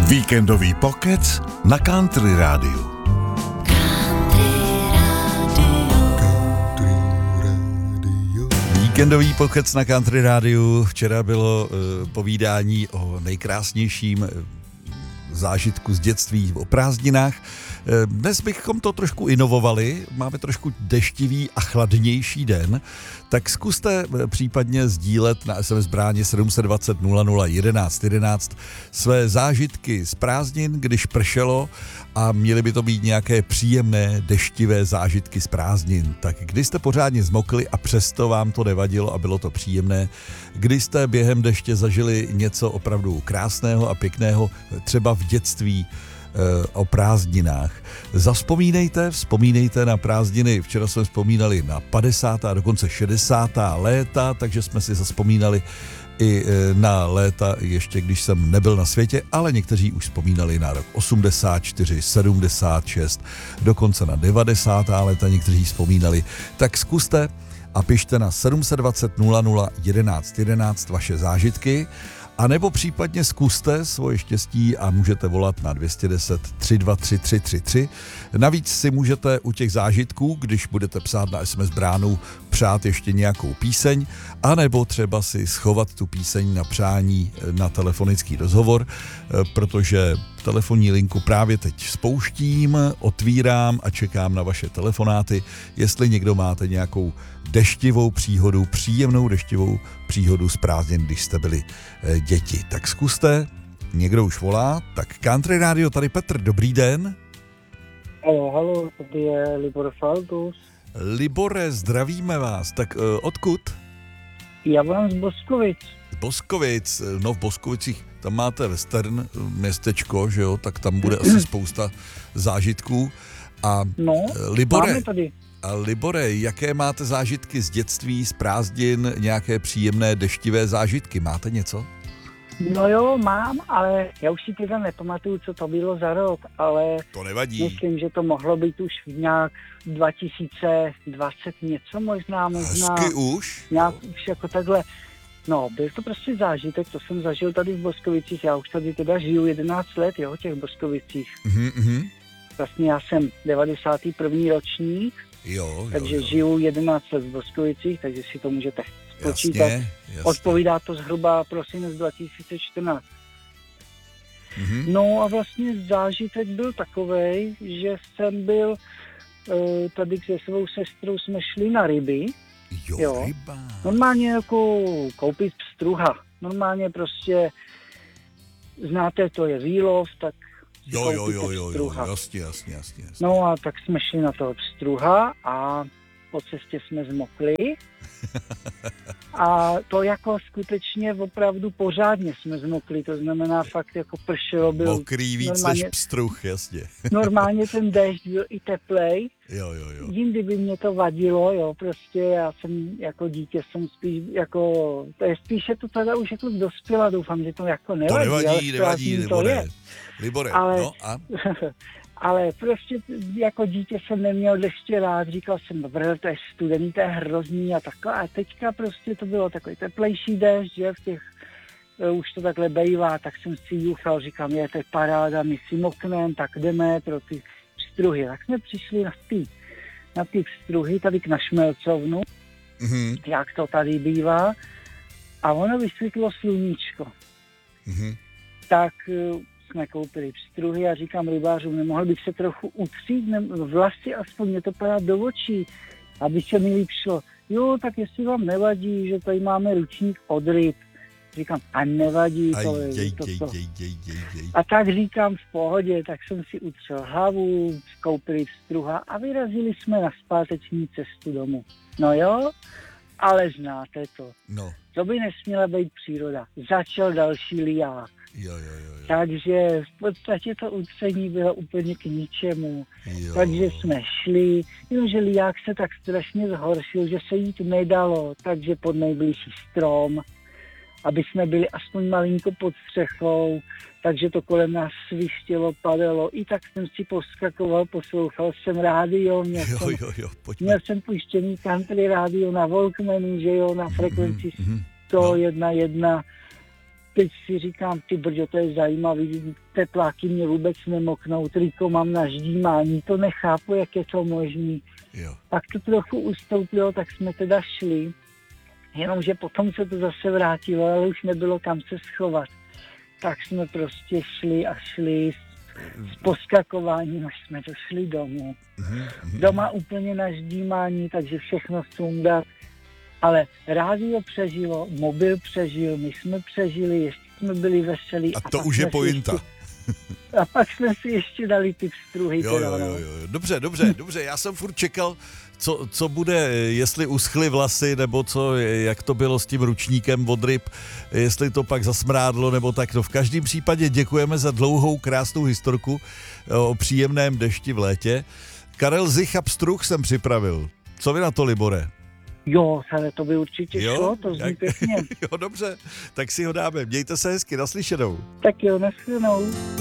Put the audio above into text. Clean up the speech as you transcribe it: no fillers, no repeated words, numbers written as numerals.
Víkendový pokec na Country rádiu. Víkendový pokec na Country rádiu. Včera bylo povídání o nejkrásnějším zážitku z dětství o prázdninách. Dnes bychom to trošku inovovali, máme trošku deštivý a chladnější den, tak zkuste případně sdílet na SMS bráně 720 00 11 11 své zážitky z prázdnin, když pršelo a měly by to být nějaké příjemné deštivé zážitky z prázdnin. Tak kdy jste pořádně zmokli a přesto vám to nevadilo a bylo to příjemné, kdy jste během deště zažili něco opravdu krásného a pěkného, třeba v dětství, o prázdninách. Vzpomínejte na prázdniny. Včera jsme vzpomínali na 50. a dokonce 60. léta, takže jsme si zavzpomínali i na léta ještě, když jsem nebyl na světě, ale někteří už vzpomínali na rok 84, 76, dokonce na 90. léta někteří vzpomínali. Tak zkuste a pište na 720 00 11 11 vaše zážitky, a nebo případně zkuste svoje štěstí a můžete volat na 210 323 333. Navíc si můžete u těch zážitků, když budete psát na SMS bránu, přát ještě nějakou píseň, anebo třeba si schovat tu píseň na přání na telefonický rozhovor, protože telefonní linku právě teď spouštím, otvírám a čekám na vaše telefonáty, jestli někdo máte nějakou deštivou příhodu, příjemnou deštivou příhodu z prázdnin, když jste byli děti. Tak zkuste, někdo už volá, tak Country Radio, tady Petr, dobrý den. Halo, tady je Libor Faltus. Libore, zdravíme vás, tak odkud? Já volám z Boskovic. Z Boskovic, no v Boskovicích, tam máte western městečko, že jo, tak tam bude asi spousta zážitků. A no, máme tady. A Libore, jaké máte zážitky z dětství, z prázdnin, nějaké příjemné deštivé zážitky? Máte něco? No jo, mám, ale já už si teda nepamatuju, co to bylo za rok, ale to nevadí. Myslím, že to mohlo být už nějak 2020 něco možná. Hezky už? Nějak už jako takhle. No, byl to prostě zážitek, to jsem zažil tady v Boskovicích, já už tady teda žiju 11 let, jo, v těch Boskovicích. Mm-hmm. Vlastně já jsem 91. ročník, takže žiju 11 let v Boskovicích, takže si to můžete spočítat. Jasně. Odpovídá to zhruba prosinec 2014. Mm-hmm. No a vlastně zážitek byl takovej, že jsem byl tady se svou sestrou, jsme šli na ryby. Jo, ryba. Normálně jako koupit pstruha. Normálně prostě, znáte, to je výlov, tak Jo, jasně. No a tak jsme šli na toho pstruha a po cestě jsme zmokli. A to jako skutečně opravdu pořádně jsme zmokli, to znamená fakt jako pršelo. Byl mokrý víc než pstruh, jasně. Normálně ten déšť byl i teplej. Jo. Jindy by mě to vadilo, jo, prostě já jsem jako dítě jsem spíš jako, to je spíše to teda už jako dospěla, doufám, že to jako nevadí. To nevadí, Libore, ale, no a? Ale prostě jako dítě jsem neměl deště rád, říkal jsem, dobré, to je studený, to je hrozný a takhle. A teďka prostě to bylo takový teplejší déšť, že v těch, už to takhle bejvá, tak jsem si juchal, říkám, to je paráda, my si mokneme, tak jdeme pro ty pstruhy. Tak jsme přišli na ty pstruhy, tady k našmelcovnu, jak to tady bývá, a ono vysvětlo sluníčko. Mm-hmm. Tak jsme koupili pstruhy a říkám rybářům, nemohl bych se trochu utřít, vlasy aspoň mě to padá do očí, aby se mi líp šlo. Jo, tak jestli vám nevadí, že tady máme ručník od ryb. Říkám, a nevadí to. A tak říkám v pohodě, tak jsem si utřel hlavu, koupili pstruha a vyrazili jsme na zpáteční cestu domů. No jo, ale znáte to. No. To by nesměla být příroda. Začal další liják. Jo. Takže v podstatě to utření bylo úplně k ničemu. Jo. Takže jsme šli, jenomže liják se tak strašně zhoršil, že se jít nedalo, takže pod nejbližší strom, aby jsme byli aspoň malinko pod střechou, takže to kolem nás svištělo, padalo. I tak jsem si poskakoval, poslouchal jsem rádio, měl jsem puštěný country rádio na Walkmanu, že jo, na frekvenci 101.1. teď si říkám, ty brďo, to je zajímavý, tepláky mě vůbec nemoknou, triko mám na ždímání, to nechápu, jak je to možný. Jo. Pak to trochu ustoupilo, tak jsme teda šli, jenomže potom se to zase vrátilo, ale už nebylo kam se schovat. Tak jsme prostě šli s poskakováním, až jsme došli domů. Doma úplně na ždímání, takže všechno sundat. Ale rádio přežilo, mobil přežil, my jsme přežili, ještě jsme byli veselí. A to už je pointa. A pak jsme si ještě dali ty pstruhy. Jo. Dobře, já jsem furt čekal, co bude, jestli uschly vlasy, nebo co, jak to bylo s tím ručníkem od ryb, jestli to pak zasmrádlo, nebo tak. No v každém případě děkujeme za dlouhou, krásnou historku o příjemném dešti v létě. Karel Zich a pstruh jsem připravil. Co vy na to, Libore? Jo, ale to by určitě šlo, to zní pěkně. Jo, dobře, tak si ho dáme. Mějte se hezky, naslyšenou. Tak jo, nashledanou.